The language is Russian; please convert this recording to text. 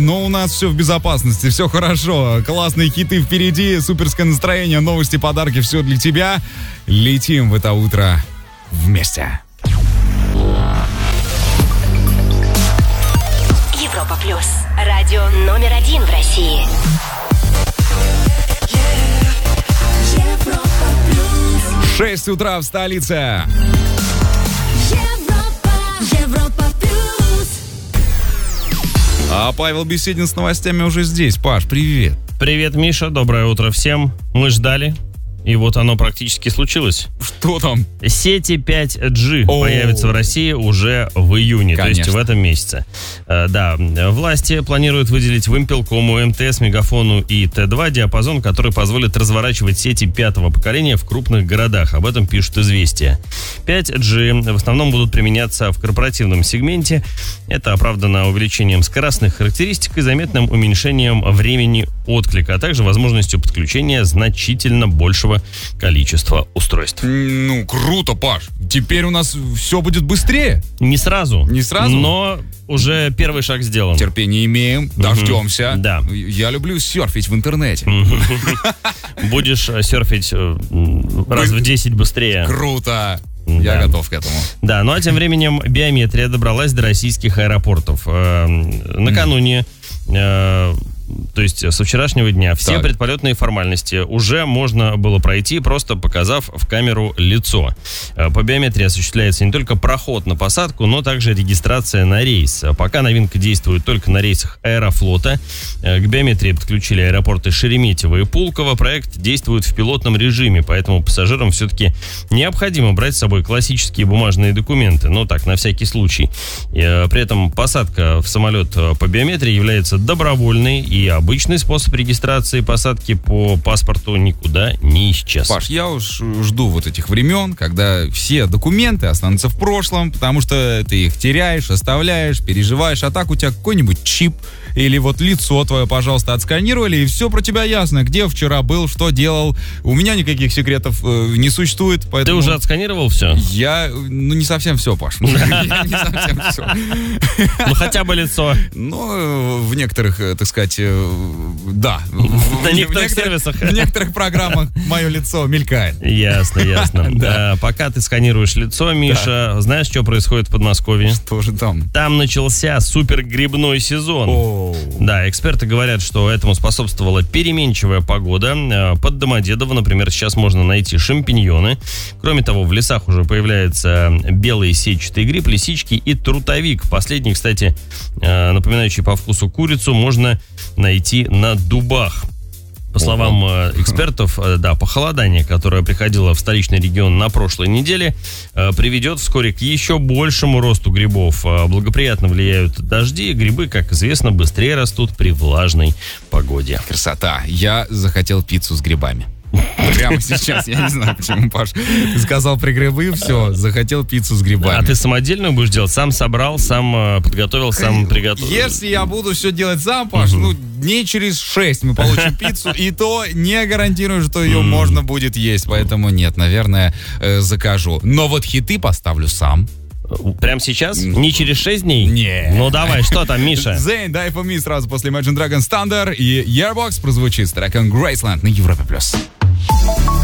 Но у нас все в безопасности, все хорошо. Классные хиты впереди, суперское настроение, новости, подарки, все для тебя. Летим в это утро вместе. Европа плюс. Радио номер 1 в России. Европа плюс. 6 утра в столице. Европа плюс. А Павел Беседин с новостями уже здесь. Паш, привет. Привет, Миша, доброе утро всем. Мы ждали, и вот оно практически случилось. Что там? Сети 5G появятся в России уже в июне, Конечно. то есть в этом месяце. Да, власти планируют выделить Вимпелкому, МТС, Мегафону и Т2 диапазон, который позволит разворачивать сети пятого поколения в крупных городах. Об этом пишут «Известия». 5G в основном будут применяться в корпоративном сегменте. Это оправдано увеличением скоростных характеристик и заметным уменьшением времени отклика, а также возможностью подключения значительно большего количества устройств. Ну, круто, Паш. Теперь у нас все будет быстрее. Не сразу. Не сразу? Но уже первый шаг сделан. Терпение имеем, дождемся. Да. Я люблю серфить в интернете. Будешь серфить раз в 10 быстрее. Круто. Я Да. готов к этому. Да, ну а тем временем биометрия добралась до российских аэропортов. Накануне, то есть со вчерашнего дня, все Так. предполетные формальности уже можно было пройти, просто показав в камеру лицо. По биометрии осуществляется не только проход на посадку, но также регистрация на рейс. Пока новинка действует только на рейсах Аэрофлота. К биометрии подключили аэропорты Шереметьево и Пулково. Проект действует в пилотном режиме, поэтому пассажирам все-таки необходимо брать с собой классические бумажные документы, но так, на всякий случай. При этом посадка в самолет по биометрии является добровольной, и обычный способ регистрации посадки по паспорту никуда не исчез. Паш, я уж жду вот этих времен, когда все документы останутся в прошлом, потому что ты их теряешь, оставляешь, переживаешь, а так у тебя какой-нибудь чип или вот лицо твое, пожалуйста, отсканировали, и все про тебя ясно, где вчера был, что делал. У меня никаких секретов не существует, поэтому... Ты уже отсканировал все? Я, не совсем все, Паш. Я не совсем все. Ну, хотя бы лицо. Ну, в некоторых, так сказать, да. На некоторых сервисах. В некоторых программах мое лицо мелькает. Ясно, ясно. Да. Пока ты сканируешь лицо, Миша, знаешь, что происходит в Подмосковье? Что же там? Там начался супергрибной сезон. Да, эксперты говорят, что этому способствовала переменчивая погода. Под Домодедово, например, сейчас можно найти шампиньоны. Кроме того, в лесах уже появляется белый сетчатый гриб, лисички и трутовик. Последний, кстати, напоминающий по вкусу курицу, можно найти на дубах. По словам экспертов, да, похолодание, которое приходило в столичный регион на прошлой неделе, приведет вскоре к еще большему росту грибов. Благоприятно влияют дожди. Грибы, как известно, быстрее растут при влажной погоде. Красота. Я захотел пиццу с грибами. Прямо сейчас, я не знаю, почему, Паш. Ты сказал про грибы, все, захотел пиццу с грибами. А ты самодельную будешь делать? Сам собрал, сам подготовил, сам приготовил? Если я буду все делать сам, Паш, дней через 6 мы получим пиццу, и то не гарантирую, что ее можно будет есть. Поэтому нет, наверное, закажу. Но вот хиты поставлю сам. Прямо сейчас? Не через 6 дней? Не. Ну давай, что там, Миша? Zayn, Die For Me сразу после Imagine Dragons Thunder и Yearbox прозвучит с треком Graceland на Европе+.